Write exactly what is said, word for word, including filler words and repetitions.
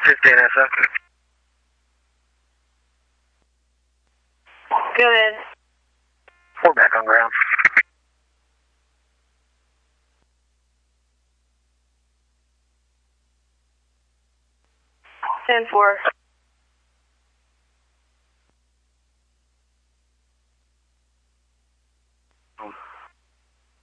fifteen S F. Go ahead. We're back on ground. ten four.